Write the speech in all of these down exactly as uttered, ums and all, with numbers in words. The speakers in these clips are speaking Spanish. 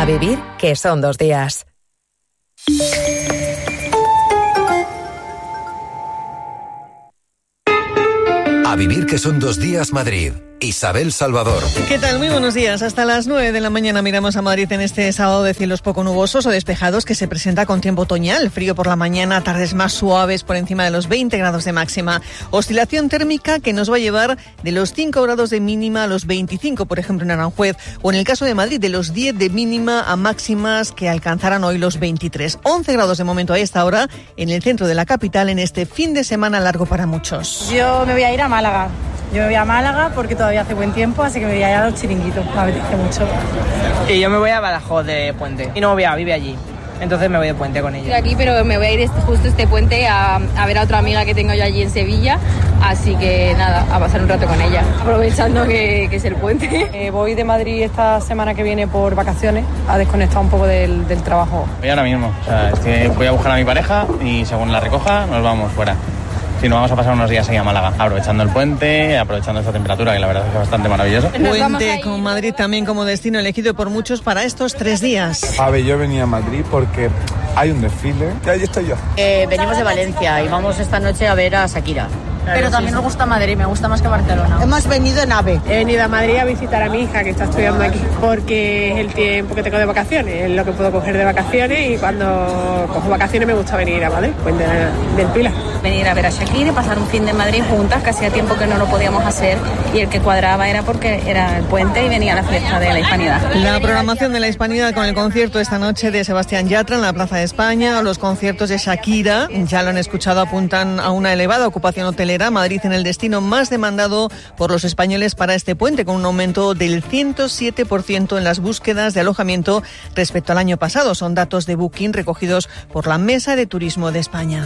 vivir que son dos días. A vivir que son dos días Madrid. Isabel Salvador. ¿Qué tal? Muy buenos días. Hasta las nueve de la mañana miramos a Madrid en este sábado de cielos poco nubosos o despejados que se presenta con tiempo otoñal. Frío por la mañana, tardes más suaves por encima de los veinte grados de máxima. Oscilación térmica que nos va a llevar de los cinco grados de mínima a los veinticinco, por ejemplo en Aranjuez. O en el caso de Madrid, de los diez de mínima a máximas que alcanzarán hoy los veintitrés. once grados de momento a esta hora en el centro de la capital en este fin de semana largo para muchos. Yo me voy a ir a Málaga. Yo me voy a Málaga porque todavía hace buen tiempo, así que me voy a ir a los chiringuitos, me apetece mucho. Y yo me voy a Badajoz de puente. Mi novia vive allí, entonces me voy de puente con ella. Estoy aquí, pero me voy a ir este, justo este puente a, a ver a otra amiga que tengo yo allí en Sevilla, así que nada, a pasar un rato con ella, aprovechando que, que es el puente. Eh, voy de Madrid esta semana que viene por vacaciones, a desconectar un poco del, del trabajo. Voy ahora mismo, o sea, es que voy a buscar a mi pareja y según la recoja nos vamos fuera. Sí, nos vamos a pasar unos días ahí a Málaga, aprovechando el puente, aprovechando esta temperatura, que la verdad es que es bastante maravilloso. Puente con Madrid también como destino elegido por muchos para estos tres días. A ver, yo venía a Madrid porque hay un desfile y ahí estoy yo. Eh, venimos de Valencia y vamos esta noche a ver a Shakira. Pero también me gusta Madrid, me gusta más que Barcelona. Hemos venido en AVE. He venido a Madrid a visitar a mi hija que está estudiando aquí, porque es el tiempo que tengo de vacaciones, es lo que puedo coger de vacaciones, y cuando cojo vacaciones me gusta venir a Madrid, Puente del Pilar. Venir a ver a Shakira y pasar un fin de Madrid juntas, que hacía tiempo que no lo podíamos hacer, y el que cuadraba era porque era el puente y venía la fiesta de la Hispanidad. La programación de la Hispanidad con el concierto esta noche de Sebastián Yatra en la Plaza de España, los conciertos de Shakira, ya lo han escuchado, apuntan a una elevada ocupación hotelera. Madrid en el destino más demandado por los españoles para este puente, con un aumento del ciento siete por ciento en las búsquedas de alojamiento respecto al año pasado. Son datos de Booking recogidos por la Mesa de Turismo de España.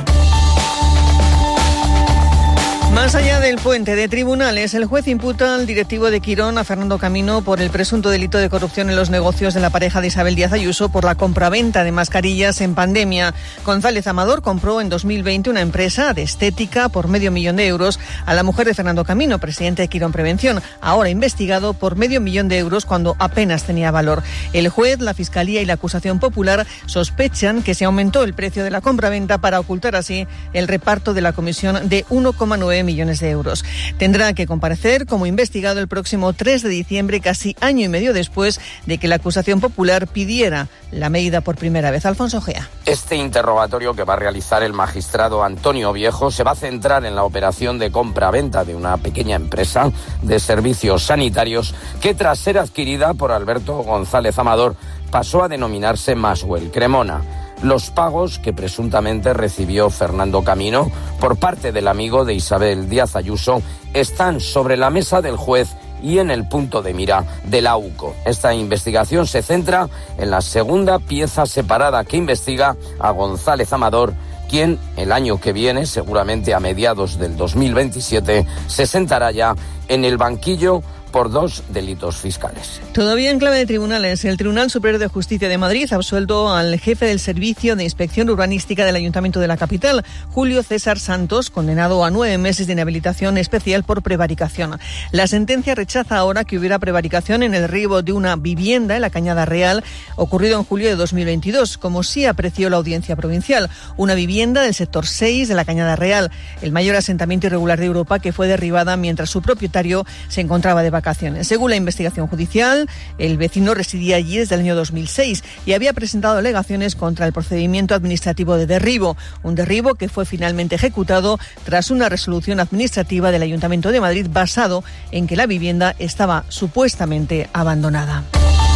Más allá del puente de tribunales, el juez imputa al directivo de Quirón, a Fernando Camino, por el presunto delito de corrupción en los negocios de la pareja de Isabel Díaz Ayuso por la compraventa de mascarillas en pandemia. González Amador compró en dos mil veinte una empresa de estética por medio millón de euros a la mujer de Fernando Camino, presidente de Quirón Prevención, ahora investigado por medio millón de euros cuando apenas tenía valor. El juez, la Fiscalía y la acusación popular sospechan que se aumentó el precio de la compraventa para ocultar así el reparto de la comisión de uno coma nueve millones de euros. Tendrá que comparecer como investigado el próximo tres de diciembre, casi año y medio después de que la acusación popular pidiera la medida por primera vez. Alfonso Gea. Este interrogatorio que va a realizar el magistrado Antonio Viejo se va a centrar en la operación de compra-venta de una pequeña empresa de servicios sanitarios que, tras ser adquirida por Alberto González Amador, pasó a denominarse Maswell Cremona. Los pagos que presuntamente recibió Fernando Camino por parte del amigo de Isabel Díaz Ayuso están sobre la mesa del juez y en el punto de mira de la U C O. Esta investigación se centra en la segunda pieza separada que investiga a González Amador, quien el año que viene, seguramente a mediados del dos mil veintisiete, se sentará ya en el banquillo por dos delitos fiscales. Todavía en clave de tribunales, el Tribunal Superior de Justicia de Madrid ha absuelto al jefe del Servicio de Inspección Urbanística del Ayuntamiento de la capital, Julio César Santos, condenado a nueve meses de inhabilitación especial por prevaricación. La sentencia rechaza ahora que hubiera prevaricación en el derribo de una vivienda en la Cañada Real, ocurrido en julio de dos mil veintidós, como sí apreció la Audiencia Provincial. Una vivienda del sector seis de la Cañada Real, el mayor asentamiento irregular de Europa, que fue derribada mientras su propietario se encontraba de vacaciones. Según la investigación judicial, el vecino residía allí desde el año dos mil seis y había presentado alegaciones contra el procedimiento administrativo de derribo, un derribo que fue finalmente ejecutado tras una resolución administrativa del Ayuntamiento de Madrid basado en que la vivienda estaba supuestamente abandonada.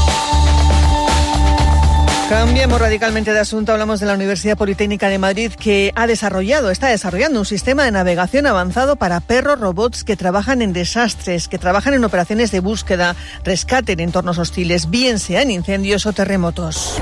Cambiamos radicalmente de asunto. Hablamos de la Universidad Politécnica de Madrid, que ha desarrollado, está desarrollando un sistema de navegación avanzado para perros robots que trabajan en desastres, que trabajan en operaciones de búsqueda, rescate en entornos hostiles, bien sean incendios o terremotos.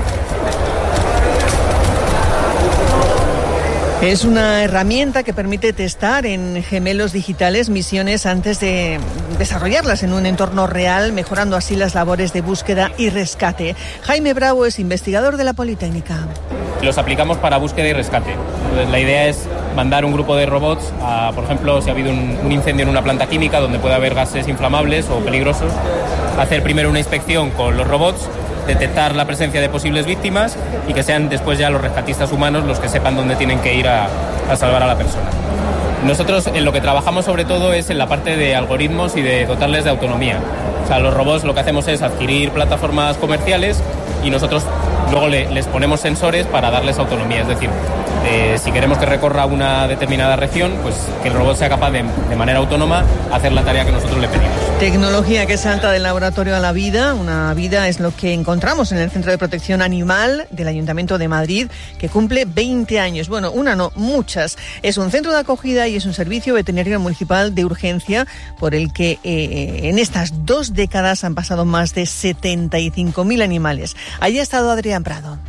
Es una herramienta que permite testar en gemelos digitales misiones antes de desarrollarlas en un entorno real, mejorando así las labores de búsqueda y rescate. Jaime Bravo es investigador de la Politécnica. Los aplicamos para búsqueda y rescate. Entonces, la idea es mandar un grupo de robots, a, por ejemplo, si ha habido un, un incendio en una planta química donde puede haber gases inflamables o peligrosos, hacer primero una inspección con los robots detectar la presencia de posibles víctimas y que sean después ya los rescatistas humanos los que sepan dónde tienen que ir a, a salvar a la persona. Nosotros en lo que trabajamos sobre todo es en la parte de algoritmos y de dotarles de autonomía. O sea, los robots lo que hacemos es adquirir plataformas comerciales y nosotros luego le, les ponemos sensores para darles autonomía. Es decir, eh, si queremos que recorra una determinada región, pues que el robot sea capaz de, de manera autónoma hacer la tarea que nosotros le pedimos. Tecnología que salta del laboratorio a la vida. Una vida es lo que encontramos en el Centro de Protección Animal del Ayuntamiento de Madrid, que cumple veinte años. Bueno, una no, muchas. Es un centro de acogida y es un servicio veterinario municipal de urgencia por el que eh, en estas dos décadas han pasado más de setenta y cinco mil animales. Allí ha estado Adrián Prado.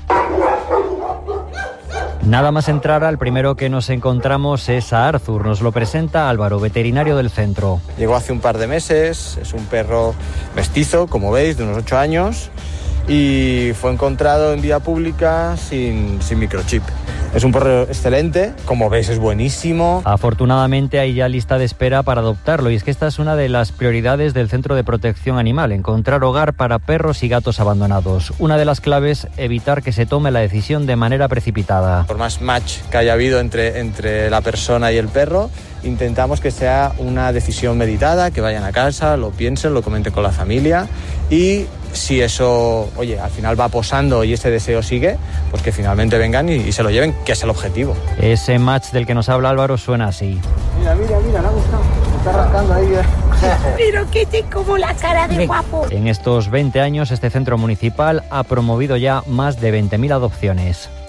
Nada más entrar, al primero que nos encontramos es a Arthur. Nos lo presenta Álvaro, veterinario del centro. Llegó hace un par de meses, es un perro mestizo, como veis, de unos ocho años, y fue encontrado en vía pública sin, sin microchip. Es un perro excelente, como veis es buenísimo. Afortunadamente hay ya lista de espera para adoptarlo, y es que esta es una de las prioridades del Centro de Protección Animal, encontrar hogar para perros y gatos abandonados. Una de las claves, evitar que se tome la decisión de manera precipitada. Por más match que haya habido entre, entre la persona y el perro, intentamos que sea una decisión meditada, que vayan a casa, lo piensen, lo comenten con la familia, y si eso, oye, al final va posando y ese deseo sigue, pues que finalmente vengan y, y se lo lleven, que es el objetivo. Ese match del que nos habla Álvaro suena así. Mira, mira, mira, me ha gustado. Me está rascando ahí. Pero que te como la cara de guapo. En estos veinte años, este centro municipal ha promovido ya más de veinte mil adopciones.